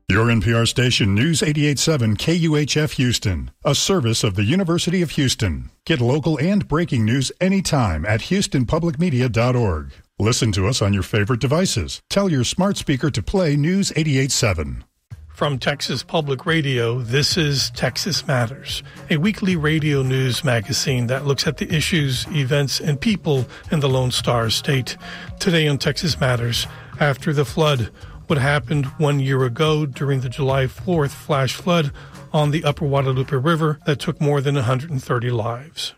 Your NPR station News 88.7 KUHF Houston, a service of the University of Houston. Get local and breaking news anytime at houstonpublicmedia.org. Listen to us on your favorite devices. Tell your smart speaker to play News 88.7. From Texas Public Radio, this is Texas Matters, a weekly radio news magazine that looks at the issues, events, and people in the Lone Star State. Today on Texas Matters, after the flood, what happened 1 year ago during the July 4th flash flood on the Upper Guadalupe River that took more than 130 lives.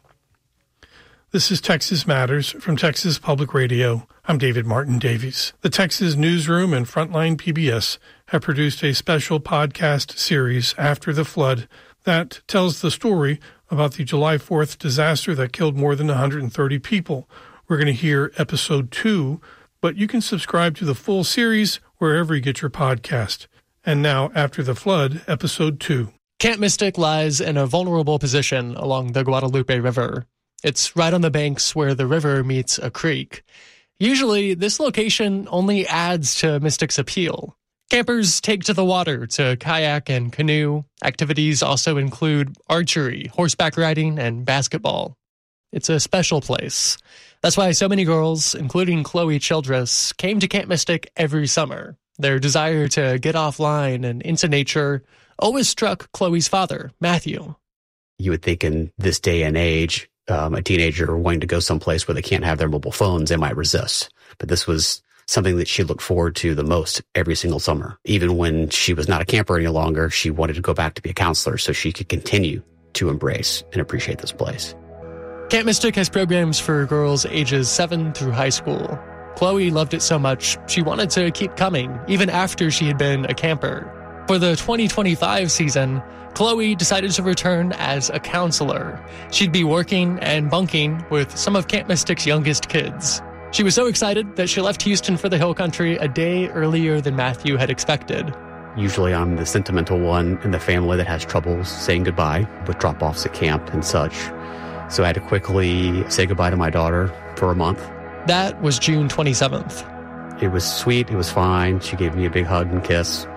This is Texas Matters from Texas Public Radio. I'm David Martin Davies. The Texas Newsroom and Frontline PBS have produced a special podcast series after the flood that tells the story about the July 4th disaster that killed more than 130 people. We're going to hear episode 2, but you can subscribe to the full series wherever you get your podcast. And now, after the flood, episode 2. Camp Mystic lies in a vulnerable position along the Guadalupe River. It's right on the banks where the river meets a creek. Usually, this location only adds to Mystic's appeal. Campers take to the water to kayak and canoe. Activities also include archery, horseback riding, and basketball. It's a special place. That's why so many girls, including Chloe Childress, came to Camp Mystic every summer. Their desire to get offline and into nature always struck Chloe's father, Matthew. You would think in this day and age, a teenager wanting to go someplace where they can't have their mobile phones, they might resist. But this was something that she looked forward to the most every single summer. Even when she was not a camper any longer, she wanted to go back to be a counselor so she could continue to embrace and appreciate this place. Camp Mystic has programs for girls ages 7 through high school. Chloe loved it so much, she wanted to keep coming, even after she had been a camper. For the 2025 season, Chloe decided to return as a counselor. She'd be working and bunking with some of Camp Mystic's youngest kids. She was so excited that she left Houston for the Hill Country a day earlier than Matthew had expected. Usually I'm the sentimental one in the family that has troubles saying goodbye with drop-offs at camp and such. So I had to quickly say goodbye to my daughter for a month. That was June 27th. It was sweet. It was fine. She gave me a big hug and kiss.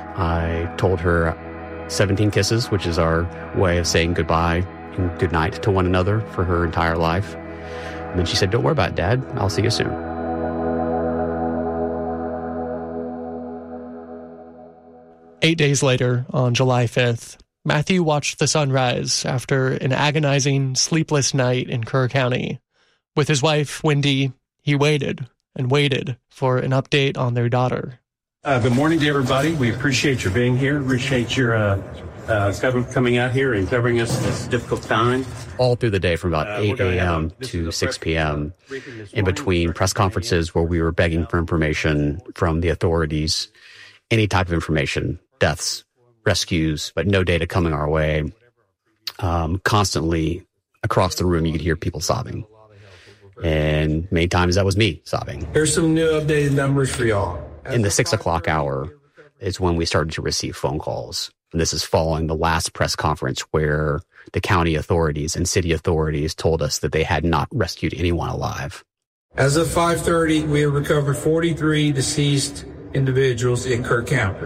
I told her 17 kisses, which is our way of saying goodbye and goodnight to one another for her entire life. And then she said, "Don't worry about it, Dad. I'll see you soon." Eight days later, on July 5th, Matthew watched the sunrise after an agonizing, sleepless night in Kerr County. With his wife, Wendy, he waited and waited for an update on their daughter. Good morning to everybody. We appreciate your being here. Appreciate your coming out here and covering us this difficult time. All through the day from about 8 a.m. to 6 p.m. in between press conferences where we were begging for information from the authorities, any type of information, deaths, rescues, but no data coming our way. Constantly across the room, you could hear people sobbing. And many times that was me sobbing. Here's some new updated numbers for y'all. In the 6 o'clock hour is when we started to receive phone calls. And this is following the last press conference where the county authorities and city authorities told us that they had not rescued anyone alive. As of 5:30, we have recovered 43 deceased individuals in Kerr County.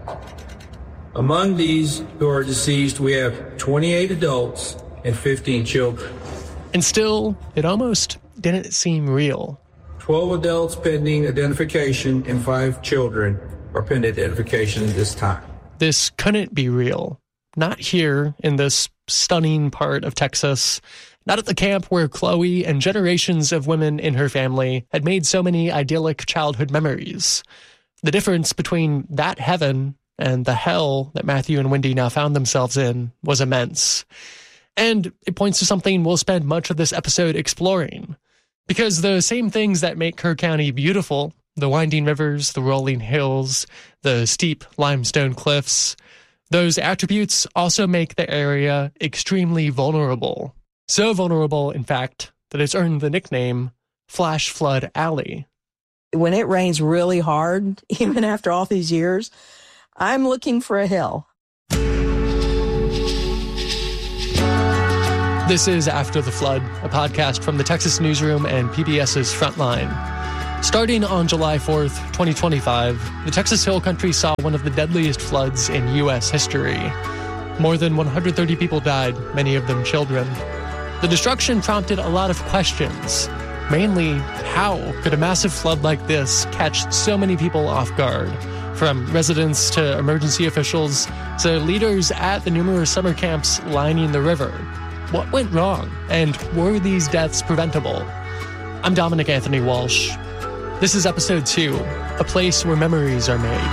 Among these who are deceased, we have 28 adults and 15 children. And still, it almost didn't seem real. 12 adults pending identification and 5 children are pending identification at this time. This couldn't be real. Not here in this stunning part of Texas. Not at the camp where Chloe and generations of women in her family had made so many idyllic childhood memories. The difference between that heaven and the hell that Matthew and Wendy now found themselves in was immense. And it points to something we'll spend much of this episode exploring. Because the same things that make Kerr County beautiful, the winding rivers, the rolling hills, the steep limestone cliffs, those attributes also make the area extremely vulnerable. So vulnerable, in fact, that it's earned the nickname Flash Flood Alley. When it rains really hard, even after all these years, I'm looking for a hill. This is After the Flood, a podcast from the Texas Newsroom and PBS's Frontline. Starting on July 4th, 2025, the Texas Hill Country saw one of the deadliest floods in U.S. history. More than 130 people died, many of them children. The destruction prompted a lot of questions. Mainly, how could a massive flood like this catch so many people off guard? From residents to emergency officials to leaders at the numerous summer camps lining the river. What went wrong? And were these deaths preventable? I'm Dominic Anthony Walsh. This is episode 2, A Place Where Memories Are Made.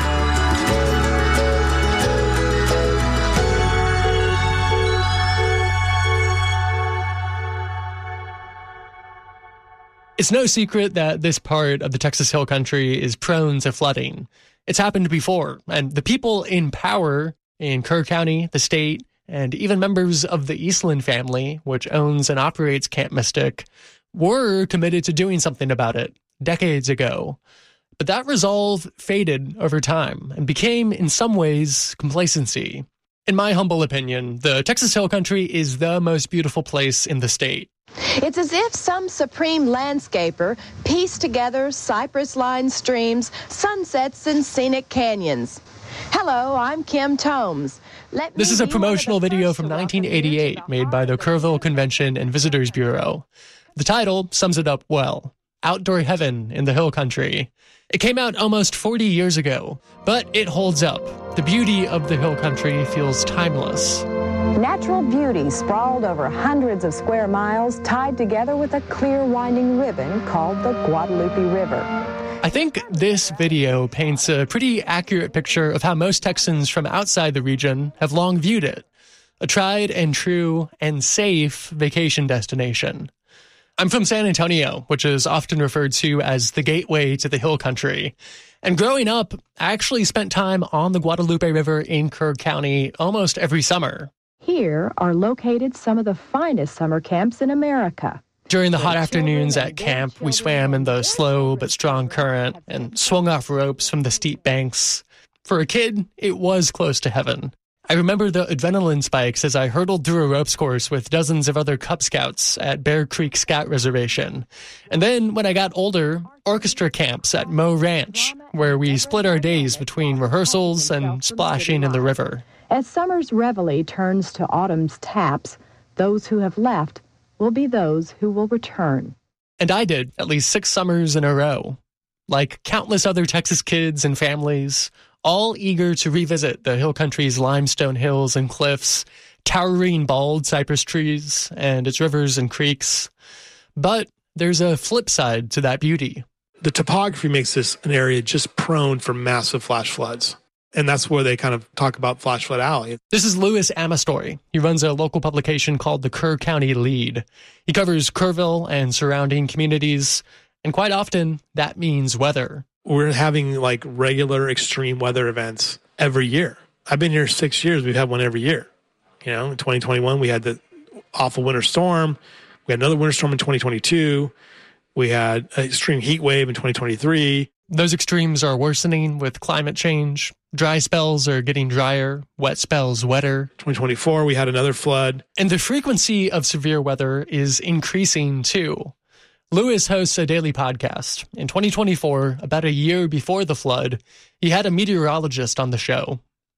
It's no secret that this part of the Texas Hill Country is prone to flooding. It's happened before, and the people in power in Kerr County, the state, and even members of the Eastland family, which owns and operates Camp Mystic, were committed to doing something about it decades ago. But that resolve faded over time and became, in some ways, complacency. In my humble opinion, the Texas Hill Country is the most beautiful place in the state. It's as if some supreme landscaper pieced together cypress-lined streams, sunsets, and scenic canyons. Hello, I'm Kim Tomes. This is a promotional video from 1988 made by the Kerrville Convention and Visitors Bureau. The title sums it up well. Outdoor Heaven in the Hill Country. It came out almost 40 years ago, but it holds up. The beauty of the Hill Country feels timeless. Natural beauty sprawled over hundreds of square miles, tied together with a clear winding ribbon called the Guadalupe River. I think this video paints a pretty accurate picture of how most Texans from outside the region have long viewed it. A tried and true and safe vacation destination. I'm from San Antonio, which is often referred to as the gateway to the Hill Country. And growing up, I actually spent time on the Guadalupe River in Kerr County almost every summer. Here are located some of the finest summer camps in America. During the hot afternoons at camp, we swam in the slow but strong current and swung off ropes from the steep banks. For a kid, it was close to heaven. I remember the adrenaline spikes as I hurtled through a ropes course with dozens of other Cub Scouts at Bear Creek Scout Reservation. And then, when I got older, orchestra camps at Moe Ranch, where we split our days between rehearsals and splashing in the river. As summer's reveille turns to autumn's taps, those who have left will be those who will return. And I did at least 6 summers in a row. Like countless other Texas kids and families, all eager to revisit the Hill Country's limestone hills and cliffs, towering bald cypress trees, and its rivers and creeks. But there's a flip side to that beauty. The topography makes this an area just prone for massive flash floods. And that's where they kind of talk about Flash Flood Alley. This is Louis Amastory. He runs a local publication called the Kerr County Lead. He covers Kerrville and surrounding communities, and quite often that means weather. We're having like regular extreme weather events every year. I've been here 6 years. We've had one every year. You know, in 2021, we had the awful winter storm. We had another winter storm in 2022. We had an extreme heat wave in 2023. Those extremes are worsening with climate change. Dry spells are getting drier, wet spells wetter. 2024, we had another flood. And the frequency of severe weather is increasing too. Louis hosts a daily podcast. In 2024, about a year before the flood, he had a meteorologist on the show.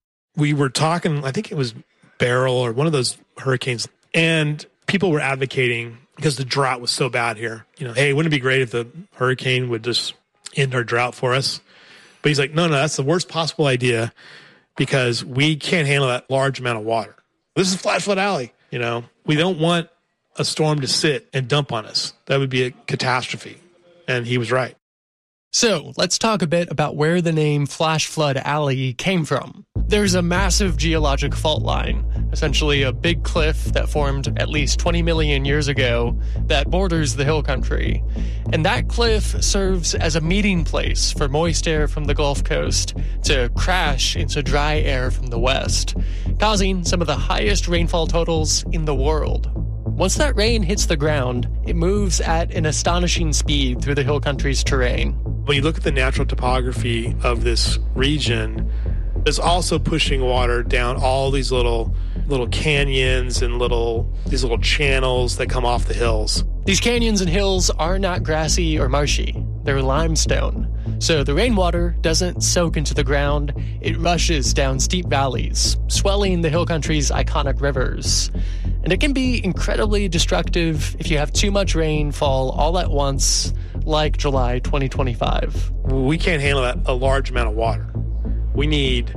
We were talking, I think it was Beryl or one of those hurricanes, and people were advocating because the drought was so bad here. You know, hey, wouldn't it be great if the hurricane would just end our drought for us? But he's like, no, that's the worst possible idea because we can't handle that large amount of water. This is Flash Flood Alley. You know, we don't want a storm to sit and dump on us. That would be a catastrophe. And he was right. So let's talk a bit about where the name Flash Flood Alley came from. There's a massive geologic fault line, essentially a big cliff that formed at least 20 million years ago that borders the Hill Country. And that cliff serves as a meeting place for moist air from the Gulf Coast to crash into dry air from the west, causing some of the highest rainfall totals in the world. Once that rain hits the ground, it moves at an astonishing speed through the Hill Country's terrain. When you look at the natural topography of this region, it's also pushing water down all these little canyons and these little channels that come off the hills. These canyons and hills are not grassy or marshy. they're limestone. So the rainwater doesn't soak into the ground, it rushes down steep valleys, swelling the hill country's iconic rivers. And it can be incredibly destructive if you have too much rain fall all at once, like July 2025. We can't handle that, a large amount of water. We need,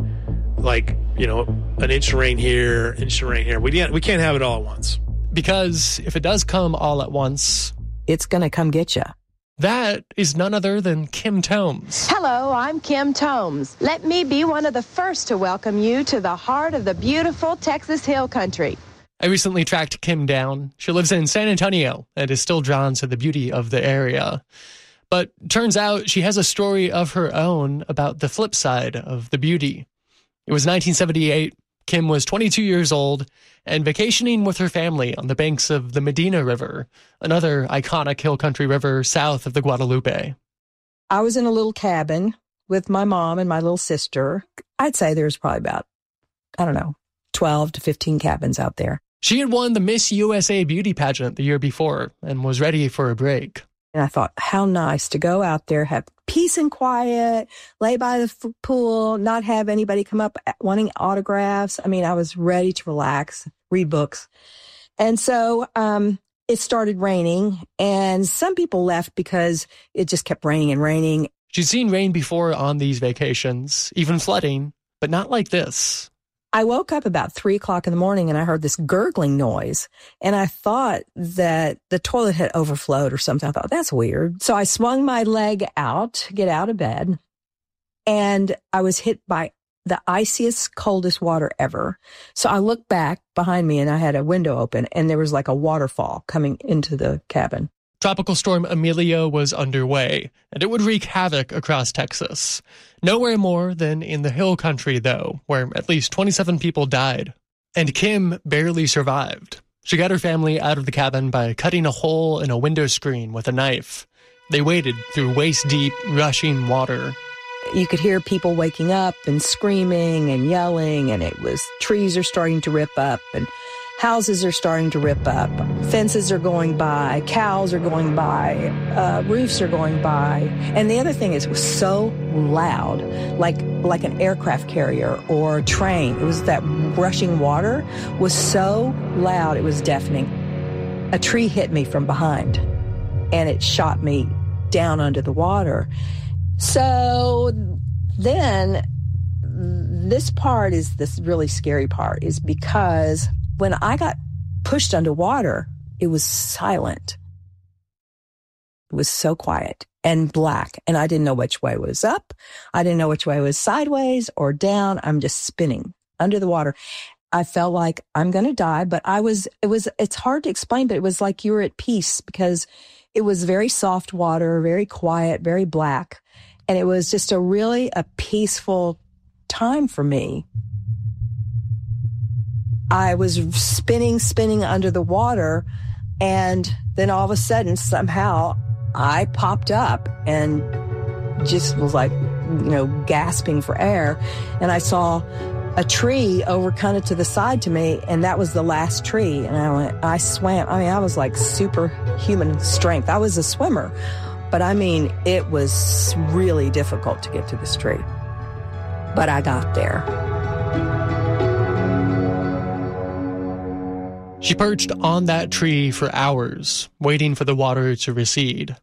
an inch of rain here, inch of rain here. We can't have it all at once. Because if it does come all at once, it's going to come get you. That is none other than Kim Tomes. Hello, I'm Kim Tomes. Let me be one of the first to welcome you to the heart of the beautiful Texas Hill Country. I recently tracked Kim down. She lives in San Antonio and is still drawn to the beauty of the area. But turns out she has a story of her own about the flip side of the beauty. It was 1978. Kim was 22 years old and vacationing with her family on the banks of the Medina River, another iconic hill country river south of the Guadalupe. I was in a little cabin with my mom and my little sister. I'd say there's probably about, 12 to 15 cabins out there. She had won the Miss USA beauty pageant the year before and was ready for a break. And I thought, how nice to go out there, have peace and quiet, lay by the pool, not have anybody come up wanting autographs. I was ready to relax, read books. And so it started raining, and some people left because it just kept raining and raining. She'd seen rain before on these vacations, even flooding, but not like this. I woke up about 3 o'clock in the morning and I heard this gurgling noise, and I thought that the toilet had overflowed or something. I thought, that's weird. So I swung my leg out to get out of bed, and I was hit by the iciest, coldest water ever. So I looked back behind me and I had a window open, and there was like a waterfall coming into the cabin. Tropical Storm Emilio was underway, and it would wreak havoc across Texas. Nowhere more than in the hill country, though, where at least 27 people died. And Kim barely survived. She got her family out of the cabin by cutting a hole in a window screen with a knife. They waded through waist-deep, rushing water. You could hear people waking up and screaming and yelling, and it was trees are starting to rip up, and houses are starting to rip up. Fences are going by. Cows are going by. Roofs are going by. And the other thing is, it was so loud, like an aircraft carrier or a train. It was that rushing water was so loud, it was deafening. A tree hit me from behind, and it shot me down under the water. So then this part is this really scary part, is because when I got pushed underwater, it was silent. It was so quiet and black, and I didn't know which way was up. I didn't know which way was sideways or down. I'm just spinning under the water. I felt like I'm going to die, but it's hard to explain, but it was like you were at peace, because it was very soft water, very quiet, very black. And it was just a peaceful time for me. I was spinning under the water, and then all of a sudden, somehow, I popped up and just was gasping for air. And I saw a tree over kind of to the side to me, and that was the last tree. And I swam. I was like superhuman strength. I was a swimmer, but it was really difficult to get to this tree. But I got there. She perched on that tree for hours, waiting for the water to recede.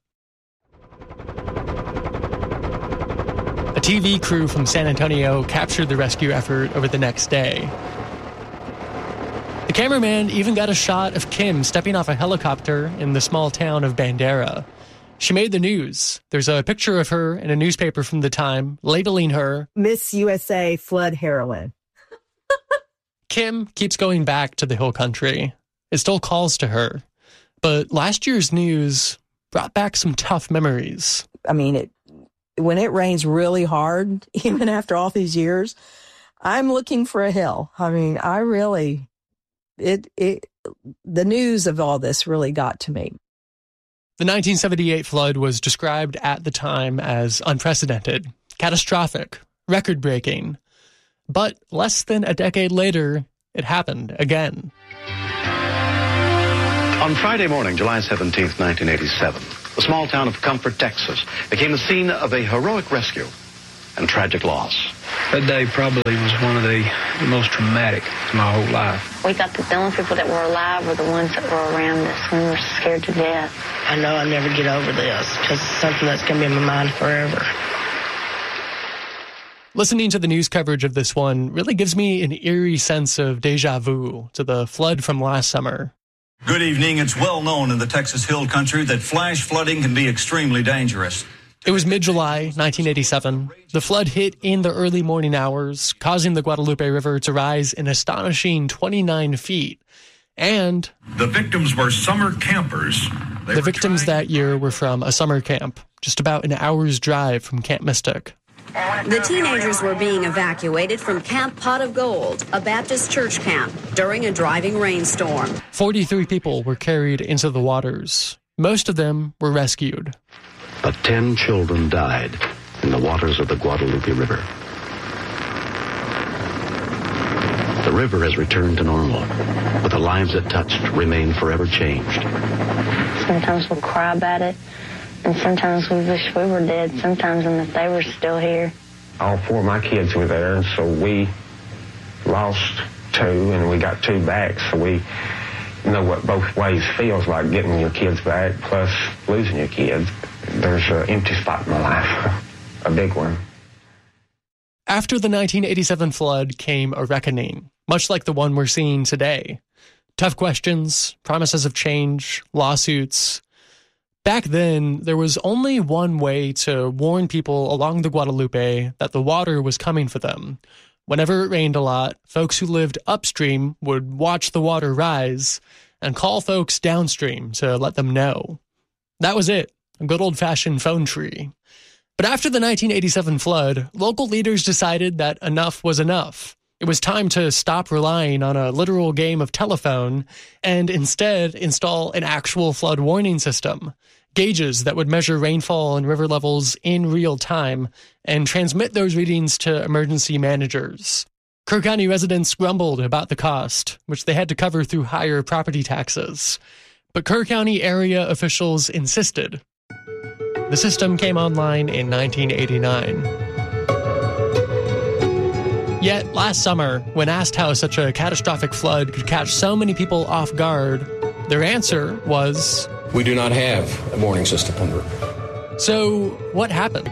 A TV crew from San Antonio captured the rescue effort over the next day. The cameraman even got a shot of Kim stepping off a helicopter in the small town of Bandera. She made the news. There's a picture of her in a newspaper from the time, labeling her Miss USA Flood Heroine. Kim keeps going back to the hill country. It still calls to her. But last year's news brought back some tough memories. When it rains really hard, even after all these years, I'm looking for a hill. The news of all this really got to me. The 1978 flood was described at the time as unprecedented, catastrophic, record-breaking. But less than a decade later, it happened again. On Friday morning, July 17th, 1987, The small town of Comfort, Texas, became the scene of a heroic rescue and tragic loss. That day probably was one of the most traumatic of my whole life. We thought that the only people that were alive were the ones that were around us. We were scared to death. I know I'll never get over this because it's something that's going to be in my mind forever. Listening to the news coverage of this one really gives me an eerie sense of deja vu to the flood from last summer. Good evening. It's well known in the Texas Hill Country that flash flooding can be extremely dangerous. It was mid-July 1987. The flood hit in the early morning hours, causing the Guadalupe River to rise an astonishing 29 feet. And the victims were summer campers. The victims that year were from a summer camp, just about an hour's drive from Camp Mystic. The teenagers were being evacuated from Camp Pot of Gold, a Baptist church camp, during a driving rainstorm. 43 people were carried into the waters. Most of them were rescued. But 10 children died in the waters of the Guadalupe River. The river has returned to normal, but the lives it touched remain forever changed. Sometimes we'll cry about it. And sometimes we wish we were dead, sometimes, and that they were still here. All 4 of my kids were there, and so we lost 2, and we got 2 back. So we know what both ways feels like, getting your kids back plus losing your kids. There's an empty spot in my life, a big one. After the 1987 flood came a reckoning, much like the one we're seeing today. Tough questions, promises of change, lawsuits. Back then, there was only one way to warn people along the Guadalupe that the water was coming for them. Whenever it rained a lot, folks who lived upstream would watch the water rise and call folks downstream to let them know. That was it, a good old-fashioned phone tree. But after the 1987 flood, local leaders decided that enough was enough. It was time to stop relying on a literal game of telephone and instead install an actual flood warning system. Gauges that would measure rainfall and river levels in real time and transmit those readings to emergency managers. Kerr County residents grumbled about the cost, which they had to cover through higher property taxes. But Kerr County area officials insisted. The system came online in 1989. Yet, last summer, when asked how such a catastrophic flood could catch so many people off guard, their answer was, "We do not have a warning system on the river." So, what happened?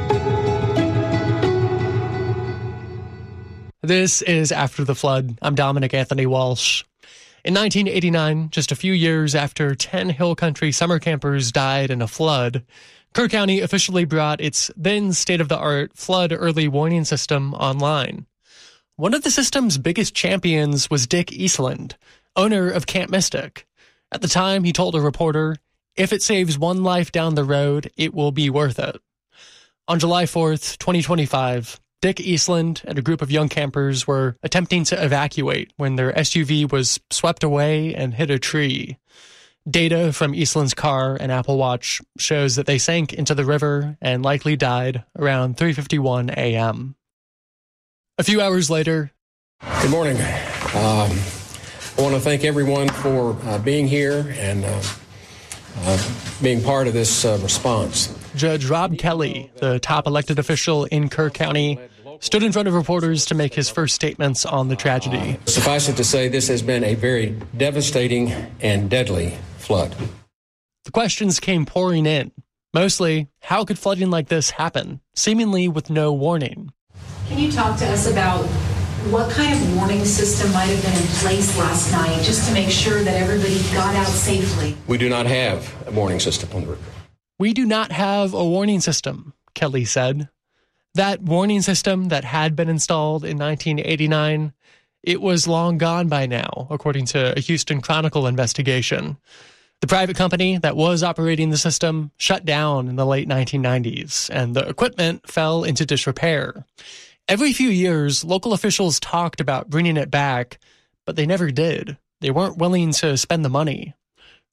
This is After the Flood. I'm Dominic Anthony Walsh. In 1989, just a few years after 10 Hill Country summer campers died in a flood, Kerr County officially brought its then state-of-the-art flood early warning system online. One of the system's biggest champions was Dick Eastland, owner of Camp Mystic. At the time, he told a reporter, "If it saves one life down the road, it will be worth it." On July 4th, 2025, Dick Eastland and a group of young campers were attempting to evacuate when their SUV was swept away and hit a tree. Data from Eastland's car and Apple Watch shows that they sank into the river and likely died around 3:51 a.m. A few hours later... Good morning. I want to thank everyone for being here and being part of this response. Judge Rob Kelly, the top elected official in Kerr County, stood in front of reporters to make his first statements on the tragedy. Suffice it to say, this has been a very devastating and deadly flood. The questions came pouring in. Mostly, how could flooding like this happen, seemingly with no warning? Can you talk to us about what kind of warning system might have been in place last night just to make sure that everybody got out safely? We do not have a warning system on the river. We do not have a warning system, Kelly said. That warning system that had been installed in 1989, it was long gone by now, according to a Houston Chronicle investigation. The private company that was operating the system shut down in the late 1990s, and the equipment fell into disrepair. Every few years, local officials talked about bringing it back, but they never did. They weren't willing to spend the money.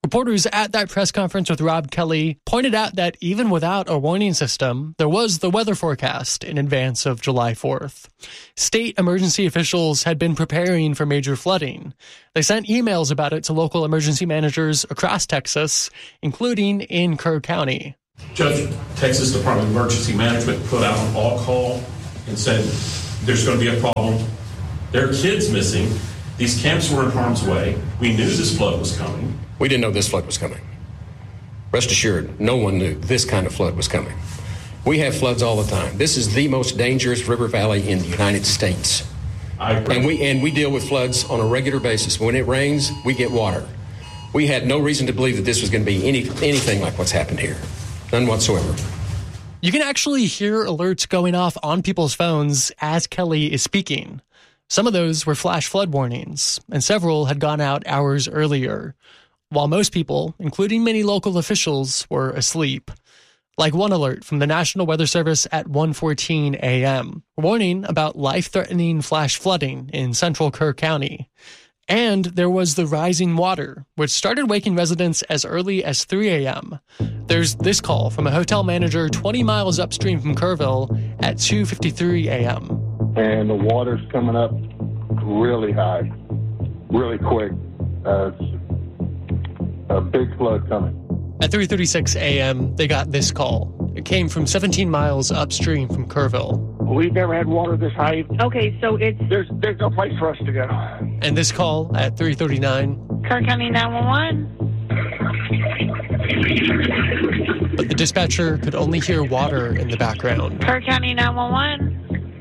Reporters at that press conference with Rob Kelly pointed out that even without a warning system, there was the weather forecast in advance of July 4th. State emergency officials had been preparing for major flooding. They sent emails about it to local emergency managers across Texas, including in Kerr County. Judge, Texas Department of Emergency Management put out an all call and said there's going to be a problem. There are kids missing. These camps were in harm's way. We knew this flood was coming. We didn't know this flood was coming. Rest assured, no one knew this kind of flood was coming. We have floods all the time. This is the most dangerous river valley in the United States. And we deal with floods on a regular basis. When it rains, we get water. We had no reason to believe that this was going to be anything like what's happened here. None whatsoever. You can actually hear alerts going off on people's phones as Kelly is speaking. Some of those were flash flood warnings, and several had gone out hours earlier, while most people, including many local officials, were asleep. Like one alert from the National Weather Service at 1:14 a.m., warning about life-threatening flash flooding in central Kerr County. And there was the rising water, which started waking residents as early as 3 a.m. There's this call from a hotel manager 20 miles upstream from Kerrville at 2:53 a.m. And the water's coming up really high, really quick. A big flood coming. At 3:36 a.m., they got this call. It came from 17 miles upstream from Kerrville. We've never had water this high. Okay, so it's... There's no place for us to go. And this call at 3:39. Kerr County 911. But the dispatcher could only hear water in the background. Kerr County 911.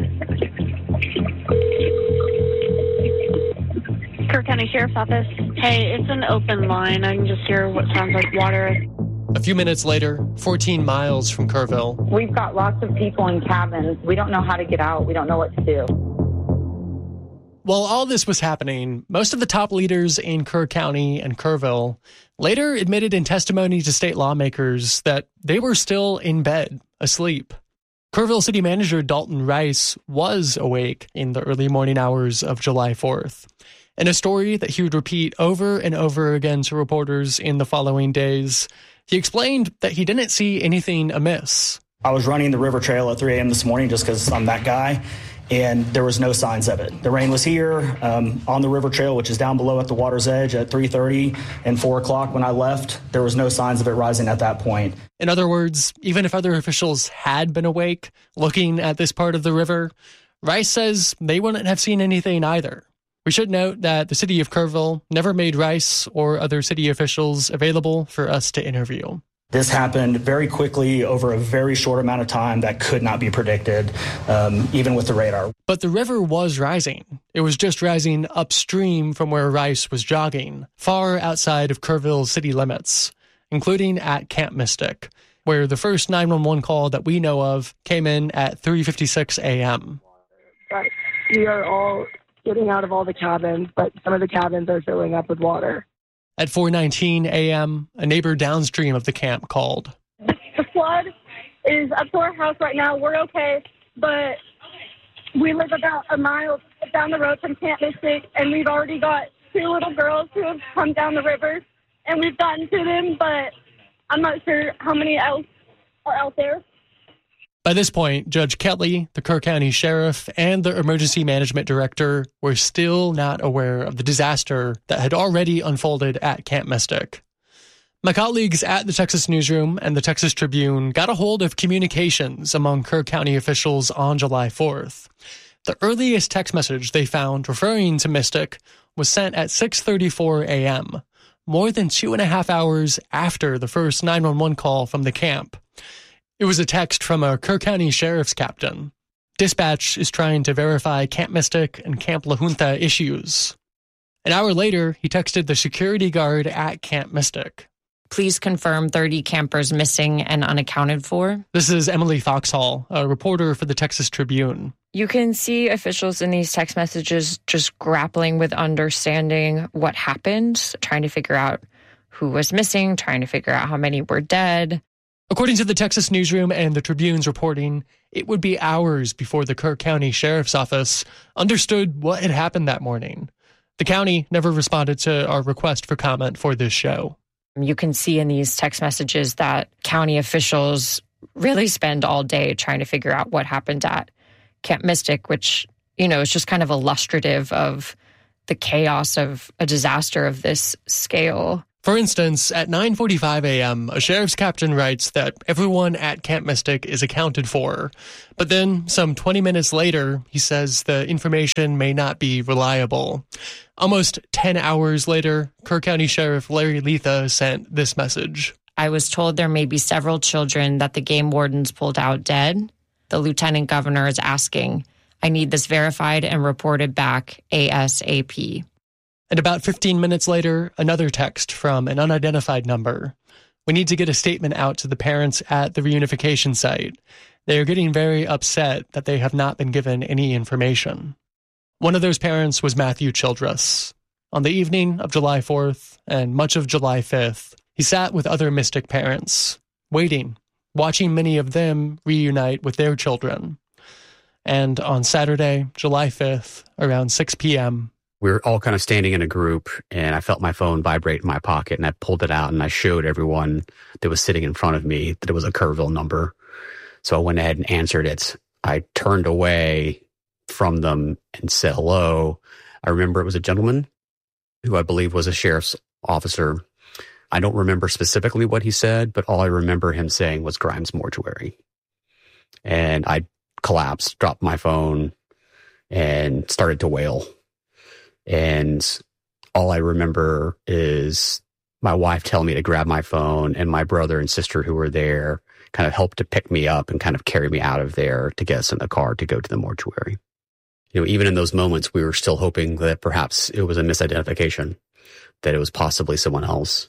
Kerr County Sheriff's Office. Hey, it's an open line. I can just hear what sounds like water. A few minutes later, 14 miles from Kerrville. We've got lots of people in cabins. We don't know how to get out. We don't know what to do. While all this was happening, most of the top leaders in Kerr County and Kerrville later admitted in testimony to state lawmakers that they were still in bed, asleep. Kerrville City Manager Dalton Rice was awake in the early morning hours of July 4th. In a story that he would repeat over and over again to reporters in the following days, he explained that he didn't see anything amiss. I was running the river trail at 3 a.m. this morning just because I'm that guy, and there was no signs of it. The rain was here on the river trail, which is down below at the water's edge at 3:30 and 4 o'clock when I left. There was no signs of it rising at that point. In other words, even if other officials had been awake looking at this part of the river, Rice says they wouldn't have seen anything either. We should note that the city of Kerrville never made Rice or other city officials available for us to interview. This happened very quickly over a very short amount of time that could not be predicted, even with the radar. But the river was rising. It was just rising upstream from where Rice was jogging, far outside of Kerrville city limits, including at Camp Mystic, where the first 911 call that we know of came in at 3:56 a.m. But we are all getting out of all the cabins, but some of the cabins are filling up with water. At 4:19 a.m., a neighbor downstream of the camp called. The flood is up to our house right now. We're okay, but we live about a mile down the road from Camp Mystic, and we've already got 2 little girls who have come down the river, and we've gotten to them, but I'm not sure how many else are out there. By this point, Judge Kelly, the Kerr County Sheriff, and the Emergency Management Director were still not aware of the disaster that had already unfolded at Camp Mystic. My colleagues at the Texas Newsroom and the Texas Tribune got a hold of communications among Kerr County officials on July 4th. The earliest text message they found referring to Mystic was sent at 6:34 a.m., more than 2.5 hours after the first 911 call from the camp. It was a text from a Kerr County Sheriff's captain. Dispatch is trying to verify Camp Mystic and Camp La Junta issues. An hour later, he texted the security guard at Camp Mystic. Please confirm 30 campers missing and unaccounted for. This is Emily Foxhall, a reporter for the Texas Tribune. You can see officials in these text messages just grappling with understanding what happened, trying to figure out who was missing, trying to figure out how many were dead. According to the Texas Newsroom and the Tribune's reporting, it would be hours before the Kerr County Sheriff's Office understood what had happened that morning. The county never responded to our request for comment for this show. You can see in these text messages that county officials really spend all day trying to figure out what happened at Camp Mystic, which, is just kind of illustrative of the chaos of a disaster of this scale. For instance, at 9:45 a.m., a sheriff's captain writes that everyone at Camp Mystic is accounted for. But then, some 20 minutes later, he says the information may not be reliable. Almost 10 hours later, Kerr County Sheriff Larry Letha sent this message. I was told there may be several children that the game wardens pulled out dead. The lieutenant governor is asking, I need this verified and reported back ASAP. And about 15 minutes later, another text from an unidentified number. We need to get a statement out to the parents at the reunification site. They are getting very upset that they have not been given any information. One of those parents was Matthew Childress. On the evening of July 4th and much of July 5th, he sat with other Mystic parents, waiting, watching many of them reunite with their children. And on Saturday, July 5th, around 6 p.m., we were all kind of standing in a group, and I felt my phone vibrate in my pocket, and I pulled it out, and I showed everyone that was sitting in front of me that it was a Kerrville number. So I went ahead and answered it. I turned away from them and said hello. I remember it was a gentleman who I believe was a sheriff's officer. I don't remember specifically what he said, but all I remember him saying was Grimes Mortuary. And I collapsed, dropped my phone, and started to wail. And all I remember is my wife telling me to grab my phone, and my brother and sister who were there kind of helped to pick me up and kind of carry me out of there to get us in the car to go to the mortuary. Even in those moments, we were still hoping that perhaps it was a misidentification, that it was possibly someone else.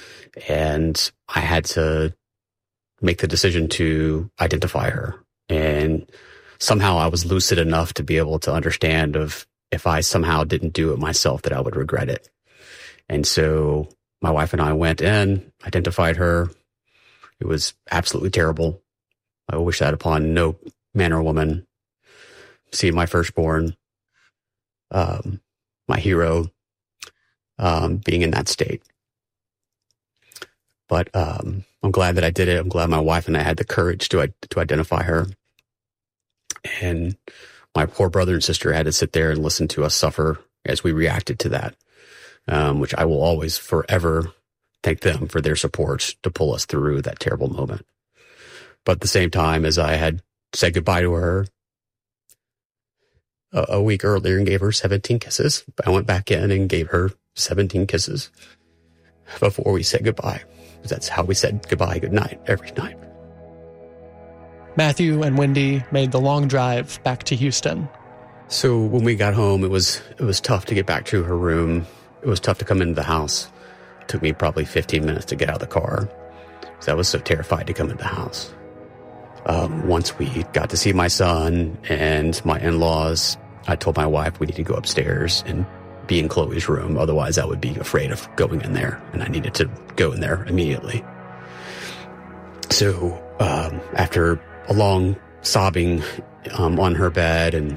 And I had to make the decision to identify her. And somehow I was lucid enough to be able to understand if I somehow didn't do it myself, that I would regret it. And so my wife and I went in, identified her. It was absolutely terrible. I wish that upon no man or woman. See my firstborn, my hero, being in that state. But I'm glad that I did it. I'm glad my wife and I had the courage to identify her. And my poor brother and sister had to sit there and listen to us suffer as we reacted to that, which I will always forever thank them for their support to pull us through that terrible moment. But at the same time, as I had said goodbye to her a week earlier and gave her 17 kisses, I went back in and gave her 17 kisses before we said goodbye. That's how we said goodbye, good night, every night. Matthew and Wendy made the long drive back to Houston. So when we got home, it was tough to get back to her room. It was tough to come into the house. It took me probably 15 minutes to get out of the car because I was so terrified to come into the house. Once we got to see my son and my in-laws, I told my wife we need to go upstairs and be in Chloe's room. Otherwise, I would be afraid of going in there, and I needed to go in there immediately. So after a long sobbing on her bed, and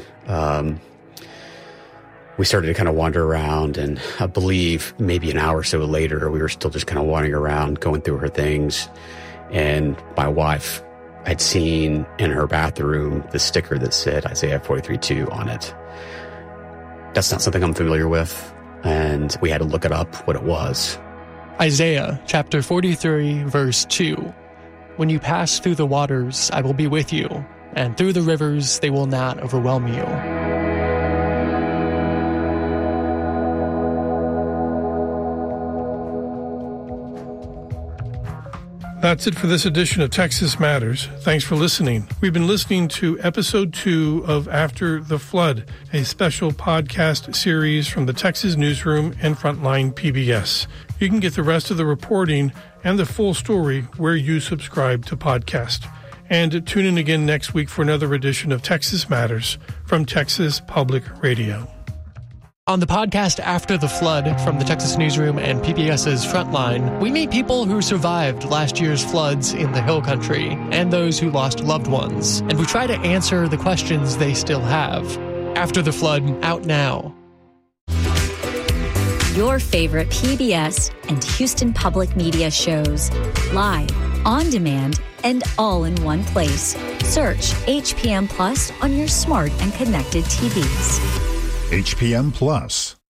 we started to kind of wander around, and I believe maybe an hour or so later, we were still just kind of wandering around, going through her things, and my wife had seen in her bathroom the sticker that said Isaiah 43:2 on it. That's not something I'm familiar with, and we had to look it up, what it was. Isaiah chapter 43, verse 2. When you pass through the waters, I will be with you, and through the rivers, they will not overwhelm you. That's it for this edition of Texas Matters. Thanks for listening. We've been listening to episode 2 of After the Flood, a special podcast series from the Texas Newsroom and Frontline PBS. You can get the rest of the reporting and the full story where you subscribe to podcast. And tune in again next week for another edition of Texas Matters from Texas Public Radio. On the podcast After the Flood from the Texas Newsroom and PBS's Frontline, we meet people who survived last year's floods in the Hill Country and those who lost loved ones, and we try to answer the questions they still have. After the Flood, out now. your favorite PBS and Houston Public Media shows, live, on demand, and all in one place. Search HPM Plus on your smart and connected TVs. HPM Plus.